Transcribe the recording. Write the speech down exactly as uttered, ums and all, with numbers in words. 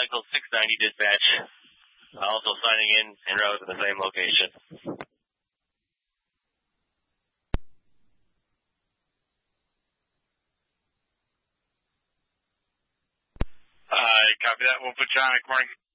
Mechanical six ninety dispatch. Also signing in en route to the same location. Uh, copy that. Wolf Patronic, Mark